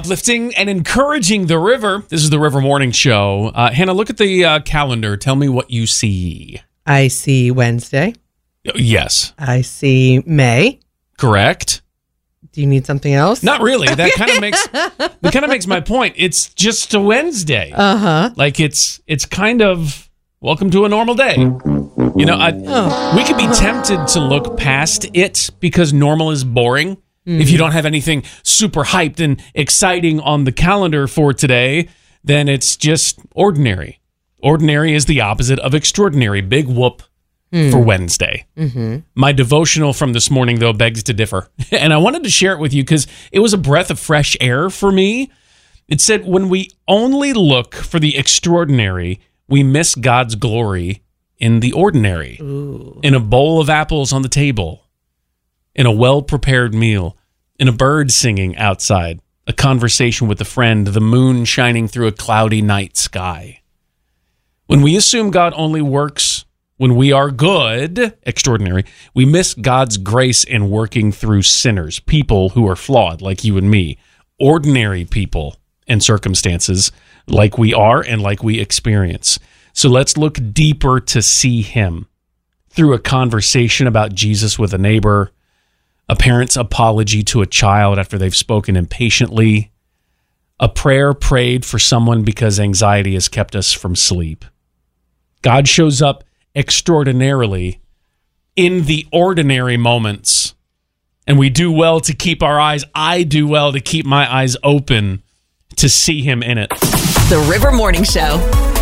uplifting and encouraging the river. This is the River Morning Show. Hannah, look at the calendar. Tell me what you see. I see Wednesday. Yes. I see May. Correct. Do you need something else? Not really. That kind of makes my point. It's just a Wednesday. Like it's kind of welcome to a normal day. You know, we could be tempted to look past it because normal is boring. If you don't have anything super hyped and exciting on the calendar for today, then it's just ordinary. Ordinary is the opposite of extraordinary. Big whoop for Wednesday. My devotional from this morning, though, begs to differ. And I wanted to share it with you because it was a breath of fresh air for me. It said, when we only look for the extraordinary, we miss God's glory in the ordinary. Ooh. In a bowl of apples on the table, in a well-prepared meal, in a bird singing outside, a conversation with a friend, the moon shining through a cloudy night sky. When we assume God only works when we are good, extraordinary, we miss God's grace in working through sinners, people who are flawed like you and me, ordinary people and circumstances like we are and like we experience. So let's look deeper to see him through a conversation about Jesus with a neighbor, a parent's apology to a child after they've spoken impatiently, a prayer prayed for someone because anxiety has kept us from sleep. God shows up extraordinarily in the ordinary moments, and we do well to keep our eyes, I do well to keep my eyes open to see him in it. The River Morning Show.